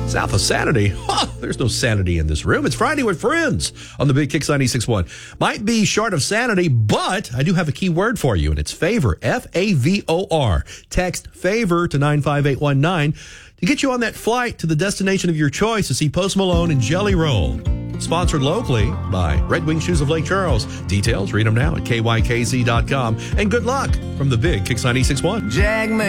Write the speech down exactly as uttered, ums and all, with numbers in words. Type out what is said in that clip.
South of sanity? Huh, there's no sanity in this room. It's Friday with Friends on the Big Kicks ninety-six point one. Might be short of sanity, but I do have a key word for you, and it's favor. F A V O R. Text favor to nine five eight one nine to get you on that flight to the destination of your choice to see Post Malone and Jelly Roll. Sponsored locally by Red Wing Shoes of Lake Charles. Details, read them now at K Y K Z dot com. And good luck from the Big Kicks ninety-six point one. Jack